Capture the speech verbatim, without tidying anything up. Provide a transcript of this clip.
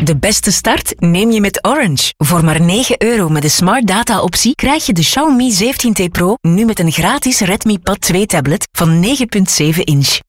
De beste start neem je met Orange. Voor maar negen euro met de Smart Data optie krijg je de Xiaomi zeventien T Pro nu met een gratis Redmi Pad twee tablet van negen komma zeven inch.